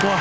哇！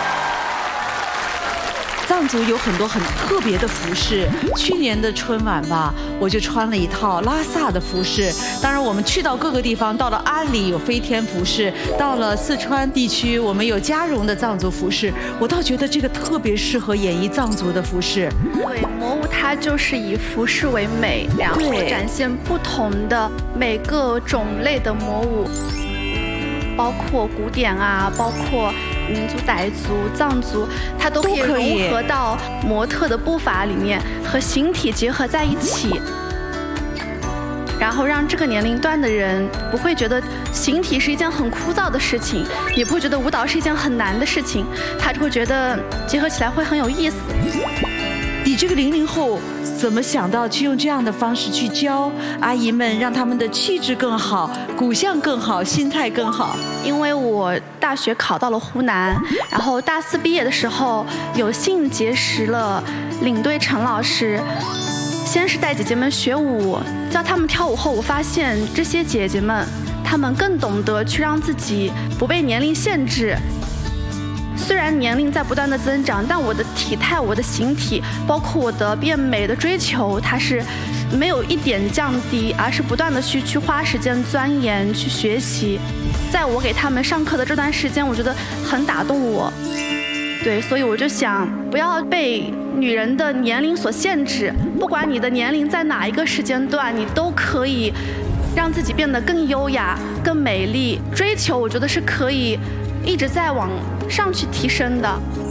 藏族有很多很特别的服饰，去年的春晚吧，我就穿了一套拉萨的服饰。当然，我们去到各个地方，到了阿里有飞天服饰，到了四川地区，我们有嘉绒的藏族服饰。我倒觉得这个特别适合演绎藏族的服饰。 对，魔舞它就是以服饰为美，然后展现不同的每个种类的魔舞，包括古典啊，包括民族、傣族、藏族，它都可以融合到模特的步伐里面，和形体结合在一起，然后让这个年龄段的人不会觉得形体是一件很枯燥的事情，也不会觉得舞蹈是一件很难的事情，他就会觉得结合起来会很有意思。 你这个00后怎么想到去用这样的方式去教阿姨们，让她们的气质更好，骨相更好，心态更好？ 因为我大学考到了湖南，然后大4毕业的时候，有幸结识了领队陈老师。先是带姐姐们学舞，教她们跳舞后，我发现这些姐姐们，她们更懂得去让自己不被年龄限制。虽然年龄在不断的增长，但我的体态、我的形体，包括我的变美的追求，它是没有一点降低，而是不断的去花时间钻研、去学习。在我给他们上课的这段时间，我觉得很打动我。对，所以我就想，不要被女人的年龄所限制，不管你的年龄在哪一个时间段，你都可以让自己变得更优雅、更美丽。追求，我觉得是可以一直在往上去提升的。